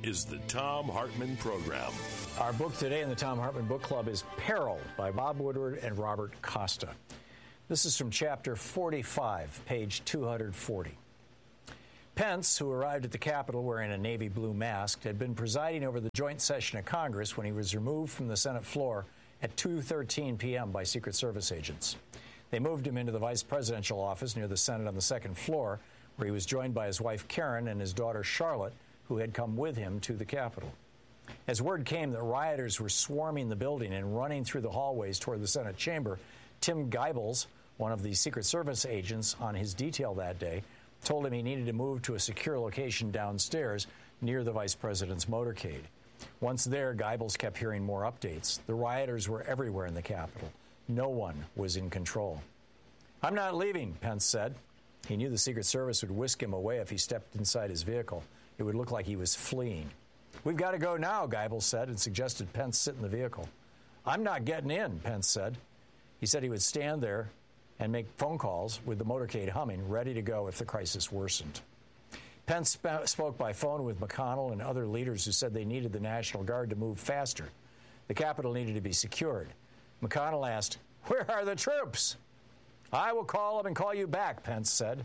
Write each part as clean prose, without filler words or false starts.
is the Thom Hartmann Program. Our book today in the Thom Hartmann Book Club is Peril by Bob Woodward and Robert Costa. This is from chapter 45, page 240. Pence, who arrived at the Capitol wearing a navy blue mask, had been presiding over the joint session of Congress when he was removed from the Senate floor at 2:13 p.m. by Secret Service agents. They moved him into the vice presidential office near the Senate on the second floor, where he was joined by his wife Karen and his daughter Charlotte, who had come with him to the Capitol. As word came that rioters were swarming the building and running through the hallways toward the Senate chamber, Tim Geibels, one of the Secret Service agents on his detail that day, told him he needed to move to a secure location downstairs near the vice president's motorcade. Once there, Geibels kept hearing more updates. The rioters were everywhere in the Capitol. No one was in control. "I'm not leaving," Pence said. He knew the Secret Service would whisk him away if he stepped inside his vehicle. It would look like he was fleeing. "We've got to go now," Geibels said, and suggested Pence sit in the vehicle. "I'm not getting in," Pence said. He said he would stand there and make phone calls with the motorcade humming, ready to go if the crisis worsened. Pence spoke by phone with McConnell and other leaders who said they needed the National Guard to move faster. The Capitol needed to be secured. McConnell asked, "Where are the troops?" "I will call them and call you back," Pence said.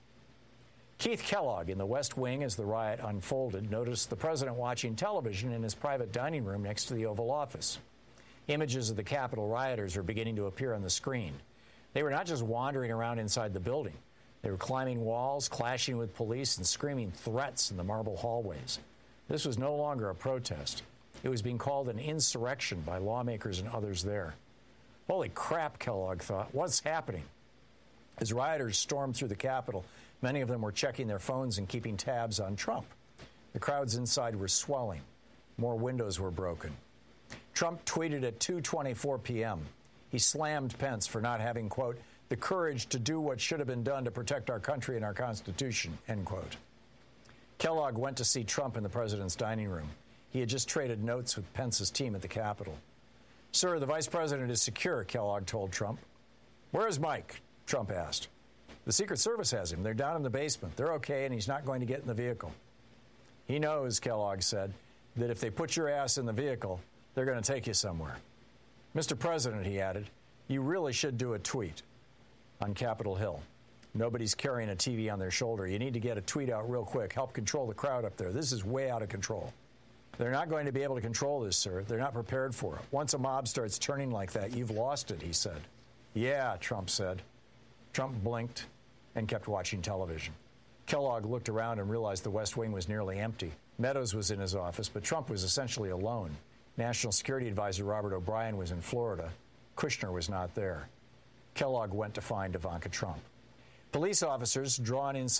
Keith Kellogg in the West Wing, as the riot unfolded, noticed the president watching television in his private dining room next to the Oval Office. Images of the Capitol rioters were beginning to appear on the screen. They were not just wandering around inside the building. They were climbing walls, clashing with police, and screaming threats in the marble hallways. This was no longer a protest. It was being called an insurrection by lawmakers and others there. Holy crap, Kellogg thought. What's happening? As rioters stormed through the Capitol, many of them were checking their phones and keeping tabs on Trump. The crowds inside were swelling. More windows were broken. Trump tweeted at 2:24 p.m. He slammed Pence for not having, quote, "the courage to do what should have been done to protect our country and our Constitution," end quote. Kellogg went to see Trump in the president's dining room. He had just traded notes with Pence's team at the Capitol. "Sir, the vice president is secure," Kellogg told Trump. "Where is Mike?" Trump asked. "The Secret Service has him. They're down in the basement. They're okay, and he's not going to get in the vehicle." "He knows," Kellogg said, "that if they put your ass in the vehicle, they're going to take you somewhere. Mr. President," he added, "you really should do a tweet on Capitol Hill. Nobody's carrying a TV on their shoulder. You need to get a tweet out real quick. Help control the crowd up there. This is way out of control." "They're not going to be able to control this, sir. They're not prepared for it. Once a mob starts turning like that, you've lost it," he said. "Yeah," Trump said. Trump blinked and kept watching television. Kellogg looked around and realized the West Wing was nearly empty. Meadows was in his office, but Trump was essentially alone. National Security Advisor Robert O'Brien was in Florida. Kushner was not there. Kellogg went to find Ivanka Trump. Police officers had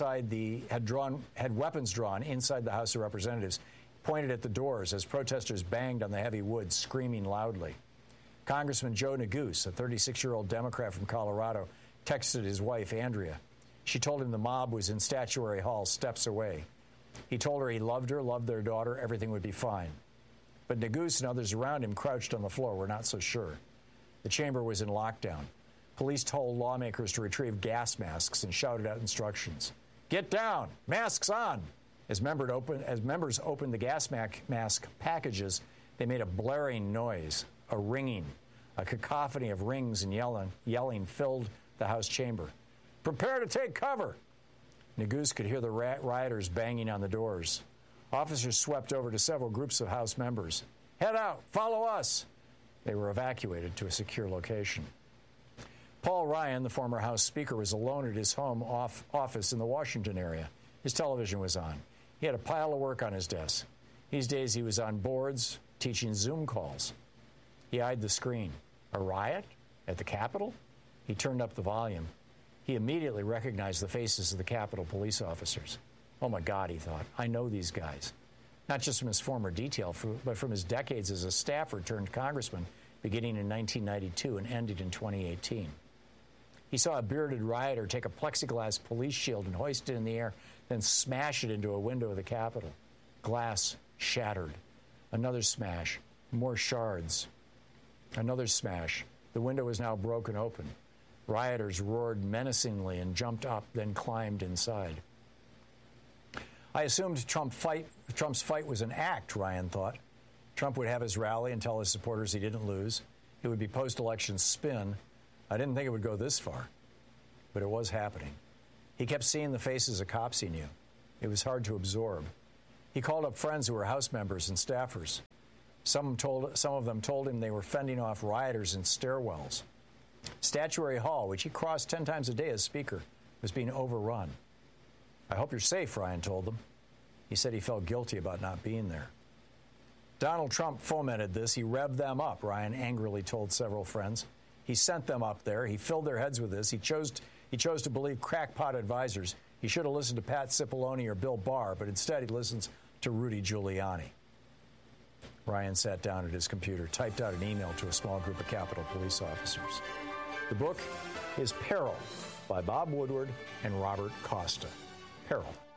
weapons drawn inside the House of Representatives, pointed at the doors as protesters banged on the heavy wood, screaming loudly. Congressman Joe Neguse, a 36-year-old Democrat from Colorado, texted his wife, Andrea. She told him the mob was in Statuary Hall, steps away. He told her he loved her, loved their daughter, everything would be fine. But Neguse and others around him, crouched on the floor, were not so sure. The chamber was in lockdown. Police told lawmakers to retrieve gas masks and shouted out instructions. "Get down! Masks on!" As members opened the gas mask packages, they made a blaring noise, a ringing. A cacophony of rings and yelling filled the House chamber. "Prepare to take cover!" Neguse could hear the rioters banging on the doors. Officers swept over to several groups of House members. "Head out! Follow us!" They were evacuated to a secure location. Paul Ryan, the former House Speaker, was alone at his home office in the Washington area. His television was on. He had a pile of work on his desk. These days he was on boards, teaching Zoom calls. He eyed the screen. A riot? At the Capitol? He turned up the volume. He immediately recognized the faces of the Capitol police officers. Oh my God, he thought, I know these guys. Not just from his former detail, but from his decades as a staffer turned congressman, beginning in 1992 and ended in 2018. He saw a bearded rioter take a plexiglass police shield and hoist it in the air, then smash it into a window of the Capitol. Glass shattered. Another smash. More shards. Another smash. The window was now broken open. Rioters roared menacingly and jumped up, then climbed inside. I assumed Trump's fight was an act, Ryan thought. Trump would have his rally and tell his supporters he didn't lose. It would be post-election spin. I didn't think it would go this far, but it was happening. He kept seeing the faces of cops he knew. It was hard to absorb. He called up friends who were House members and staffers. Some of them told him they were fending off rioters in stairwells. Statuary Hall, which he crossed 10 times a day as Speaker, was being overrun. I hope you're safe, Ryan told them. He said he felt guilty about not being there. Donald Trump fomented this. He revved them up, Ryan angrily told several friends. He sent them up there. He filled their heads with this. He chose to believe crackpot advisors. He should have listened to Pat Cipollone or Bill Barr, but instead he listens to Rudy Giuliani. Ryan sat down at his computer, typed out an email to a small group of Capitol Police officers. The book is Peril by Bob Woodward and Robert Costa. Peril.